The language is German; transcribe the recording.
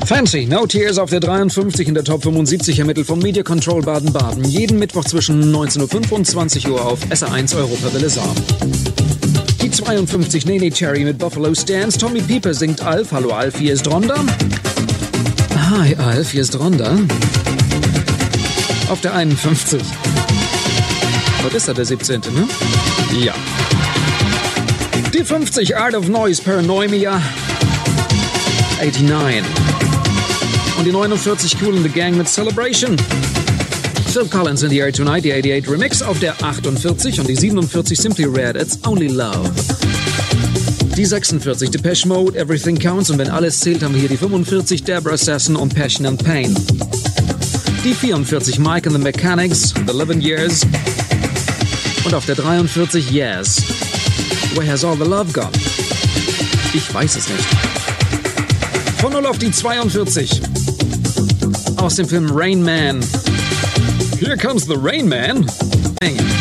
Fancy, No Tears auf der 53 in der Top 75 ermittelt vom Media Control Baden-Baden. Jeden Mittwoch zwischen 19.05 und 20 Uhr auf SR1 Europa Welle Saar. Die 52 Nene Cherry mit Buffalo Stance. Tommy Pieper singt Alf. Hallo Alf, hier ist Rhonda. Hi Alf, hier ist Rhonda. Auf der 51. Was ist da, der 17., ne? Ja. Die 50 Art of Noise Paranoia. 89. Und die 49 Cool in the Gang mit Celebration. Phil Collins in the Air Tonight, die 88 Remix auf der 48 und die 47 Simply Red, It's Only Love. Die 46 Depeche Mode, Everything Counts und wenn alles zählt, haben wir hier die 45 Deborah Sasson und Passion and Pain. Die 44 Mike and the Mechanics, The 11 Years. Und auf der 43 Yes. Where has all the love gone? Ich weiß es nicht. Von 0 auf die 42. Aus dem Film Rain Man. Here comes the Rain Man.